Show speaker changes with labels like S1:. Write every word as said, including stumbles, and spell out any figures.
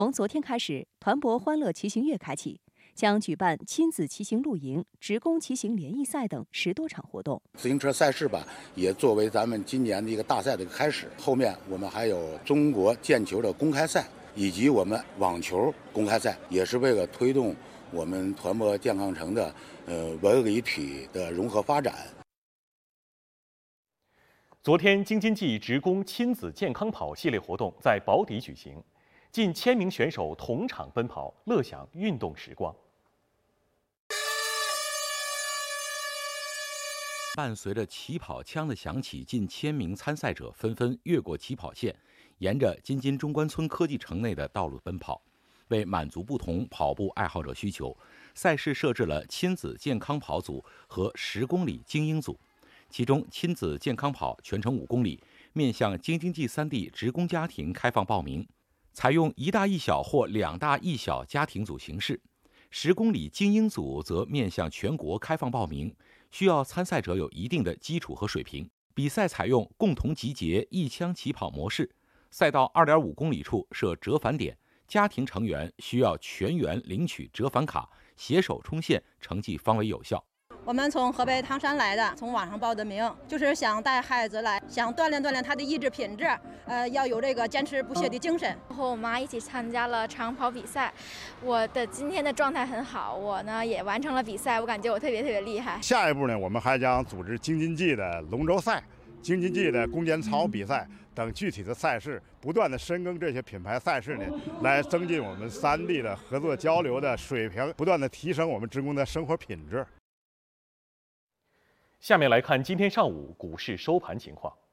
S1: 从昨天开始，团泊欢乐骑行月开启，将举办亲子骑行露营、职工骑行联谊赛等十多场活动。
S2: 自行车赛事吧，也作为咱们今年的一个大赛的一个开始。后面我们还有中国毽球的公开赛，以及我们网球公开赛，也是为了推动我们团泊健康城的呃文旅体的融合发展。
S3: 昨天，京津冀职工亲子健康跑系列活动在宝坻举行，近千名选手同场奔跑，乐享运动时光。
S4: 伴随着起跑枪的响起，近千名参赛者纷纷越过起跑线，沿着京津中关村科技城内的道路奔跑。为满足不同跑步爱好者需求，赛事设置了亲子健康跑组和十公里精英组。其中，亲子健康跑全程五公里，面向京津冀三地职工家庭开放报名，采用一大一小或两大一小家庭组形式。十公里精英组则面向全国开放报名，需要参赛者有一定的基础和水平。比赛采用共同集结一枪起跑模式，赛道二点五公里处设折返点，家庭成员需要全员领取折返卡，携手冲线，成绩方为有效。
S5: 我们从河北唐山来的，从网上报的名，就是想带孩子来，想锻炼锻炼他的意志品质，呃，要有这个坚持不懈的精神。
S6: 和我妈一起参加了长跑比赛，我的今天的状态很好，我呢也完成了比赛，我感觉我特别特别厉害。
S7: 下一步呢，我们还将组织京津冀的龙舟赛、京津冀的弓箭操比赛等具体的赛事，不断的深耕这些品牌赛事呢，来增进我们三地的合作交流的水平，不断的提升我们职工的生活品质。
S3: 下面来看今天上午股市收盘情况。